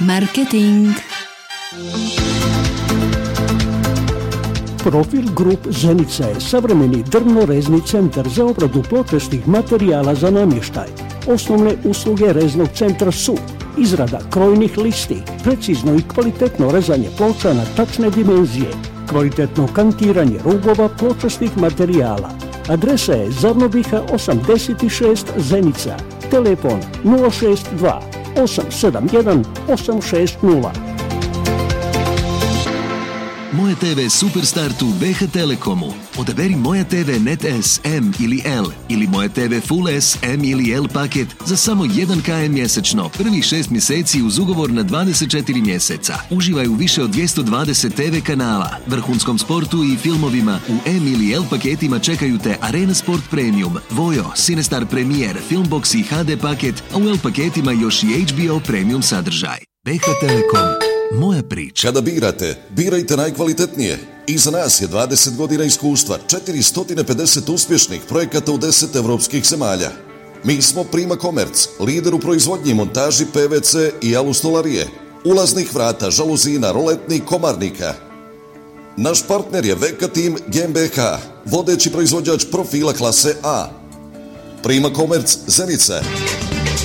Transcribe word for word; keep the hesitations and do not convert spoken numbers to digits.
Marketing. Profil Grup Zenica je savremeni drvno-rezni centar za obradu pločastih materijala za namještaj. Osnovne usluge reznog centra su izrada krojnih listi, precizno i kvalitetno rezanje ploča na tačne dimenzije, kvalitetno kantiranje rubova pločastih materijala. Adresa je Zavnobiha osamdeset šest Zenica. Telefon nula šest dva osam sedam jedan osam šest nula. Moja te ve Superstartu B H Telekomu. Odaberi Moja te ve Net S, M ili L ili Moja te ve Full S, M ili L paket za samo jedan kilometar mjesečno. Prvih šest mjeseci uz ugovor na dvadeset četiri mjeseca. Uživaj u više od dvjesto dvadeset te ve kanala, vrhunskom sportu i filmovima. U M ili L paketima čekaju te Arena Sport Premium, Vojo, Cinestar Premier, Filmbox i H D paket, a u L paketima još i H B O Premium sadržaj. B H Telekom. Moja priča. Kada birate, birajte najkvalitetnije. Iza nas je dvadeset godina iskustva, četiristo pedeset uspješnih projekata u deset evropskih zemalja. Mi smo Prima Komerc, lider u proizvodnji i montaži P V C i alustolarije, ulaznih vrata, žaluzina, roletnih, komarnika. Naš partner je V K Team G m B H, vodeći proizvođač profila klase A. Prima Komerc Zenica.